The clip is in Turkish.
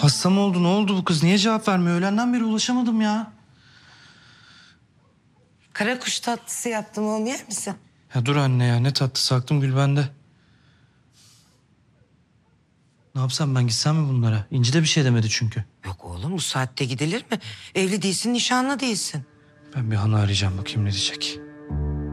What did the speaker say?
Hasta mı oldu? Ne oldu bu kız? Niye cevap vermiyor? Öğlenden beri ulaşamadım ya. Kara kuş tatlısı yaptım, onu yer misin? Ya dur anne ya. Ne tatlısı, aklım gül bende. Ne yapsam, ben gitsem mi bunlara? İnci de bir şey demedi çünkü. Yok oğlum, bu saatte gidilir mi? Evli değilsin, nişanlı değilsin. Ben bir Han'ı arayacağım, bakayım ne diyecek.